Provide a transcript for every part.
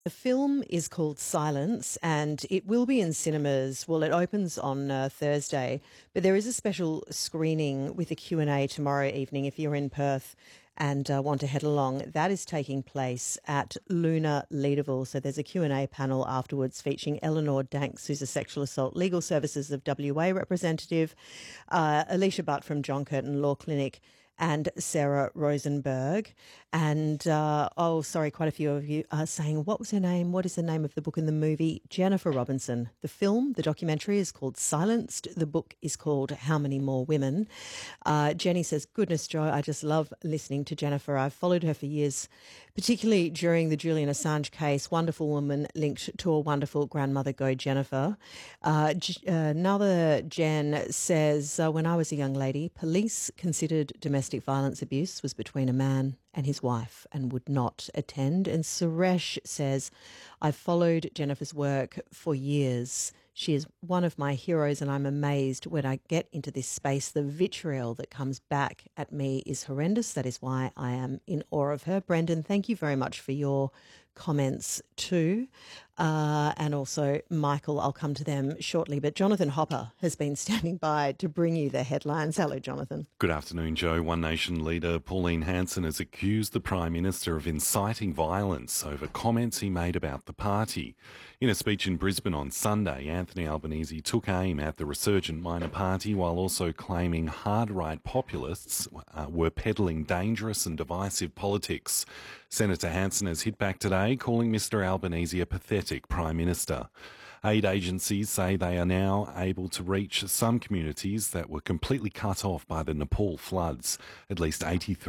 The film is called Silence and it will be in cinemas. Well, it opens on Thursday, but there is a special screening with a Q&A tomorrow evening if you're in Perth and want to head along. That is taking place at Luna Leederville. So there's a Q&A panel afterwards featuring Eleanor Danks, who's a sexual assault legal services of WA representative, Alicia Butt from John Curtin Law Clinic, and Sarah Rosenberg. And, quite a few of you are saying, what was her name? What is the name of the book and the movie? Jennifer Robinson. The film, the documentary is called Silenced. The book is called How Many More Women? Jenny says, goodness, Joe, I just love listening to Jennifer. I've followed her for years, particularly during the Julian Assange case. Wonderful woman linked to a wonderful grandmother. Go Jennifer. Another Jen says, when I was a young lady, police considered domestic violence abuse was between a man and his wife and would not attend. And Suresh says, I've followed Jennifer's work for years. She is one of my heroes and I'm amazed when I get into this space. The vitriol that comes back at me is horrendous. That is why I am in awe of her. Brendan, thank you very much for your comments too. And also, Michael, I'll come to them shortly. But Jonathan Hopper has been standing by to bring you the headlines. Hello, Jonathan. Good afternoon, Joe. One Nation leader Pauline Hanson has accused the Prime Minister of inciting violence over comments he made about the party. In a speech in Brisbane on Sunday, Anthony Albanese took aim at the resurgent minor party while also claiming hard-right populists were peddling dangerous and divisive politics. Senator Hanson has hit back today, calling Mr Albanese a pathetic Prime Minister. Aid agencies say they are now able to reach some communities that were completely cut off by the Nepal floods. At least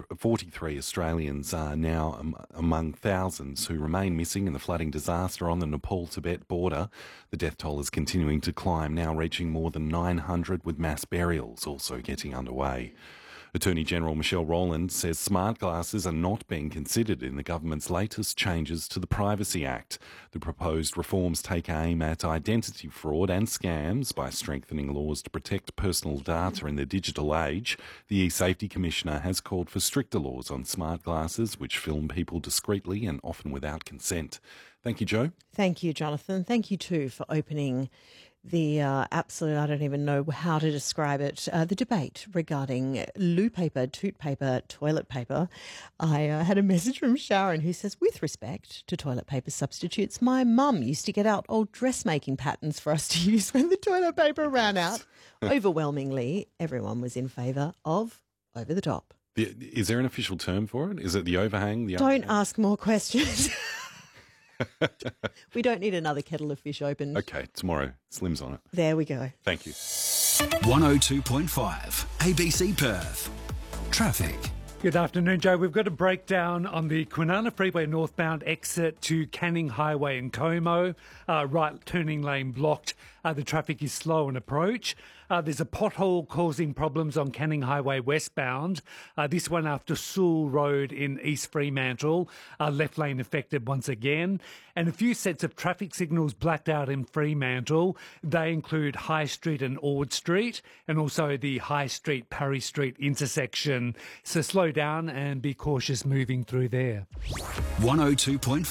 43 Australians are now among thousands who remain missing in the flooding disaster on the Nepal-Tibet border. The death toll is continuing to climb, now reaching more than 900, with mass burials also getting underway. Attorney General Michelle Rowland says smart glasses are not being considered in the government's latest changes to the Privacy Act. The proposed reforms take aim at identity fraud and scams by strengthening laws to protect personal data in the digital age. The E-Safety Commissioner has called for stricter laws on smart glasses, which film people discreetly and often without consent. Thank you, Joe. Thank you, Jonathan. Thank you too for opening the absolute, I don't even know how to describe it, the debate regarding loo paper, toot paper, toilet paper. I had a message from Sharon who says, with respect to toilet paper substitutes, my mum used to get out old dressmaking patterns for us to use when the toilet paper ran out. Overwhelmingly, everyone was in favour of over the top. Is there an official term for it? Is it the overhang? Don't ask more questions. We don't need another kettle of fish opened. Okay, tomorrow. Slim's on it. There we go. Thank you. 102.5 ABC Perth. Traffic. Good afternoon, Joe. We've got a breakdown on the Kwinana Freeway northbound exit to Canning Highway in Como. Right turning lane blocked. The traffic is slow on approach. There's a pothole causing problems on Canning Highway westbound. This one after Sewell Road in East Fremantle. Left lane affected once again. And a few sets of traffic signals blacked out in Fremantle. They include High Street and Ord Street, and also the High Street Parry Street intersection. So slow down and be cautious moving through there. 102.5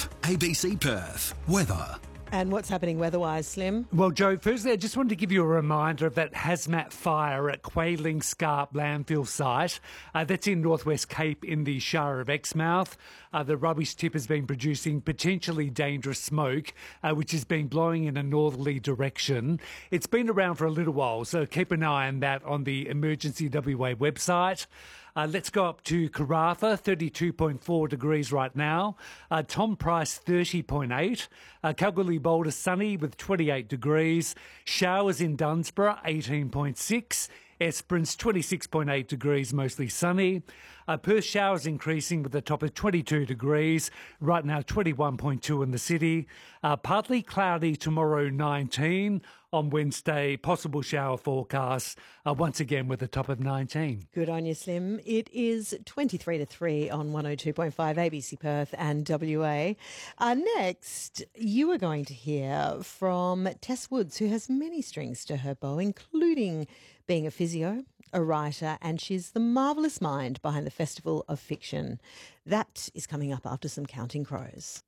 ABC Perth. Weather. And what's happening weather-wise, Slim? Well, Joe, firstly, I just wanted to give you a reminder of that hazmat fire at Quayling Scarp landfill site. That's in Northwest Cape in the Shire of Exmouth. The rubbish tip has been producing potentially dangerous smoke, which has been blowing in a northerly direction. It's been around for a little while, so keep an eye on that on the Emergency WA website. Let's go up to Karratha, 32.4 degrees right now. Tom Price, 30.8. Kalgoorlie Boulder, sunny with 28 degrees. Showers in Dunsborough, 18.6. Esperance, 26.8 degrees, mostly sunny. Perth showers increasing with a top of 22 degrees. Right now, 21.2 in the city. Partly cloudy tomorrow, 19. On Wednesday, possible shower forecast, once again with a top of 19. Good on you, Slim. It is 23 to 3 on 102.5 ABC Perth and WA. Next, you are going to hear from Tess Woods, who has many strings to her bow, including being a physio, a writer, and she's the marvellous mind behind the Festival of Fiction. That is coming up after some Counting Crows.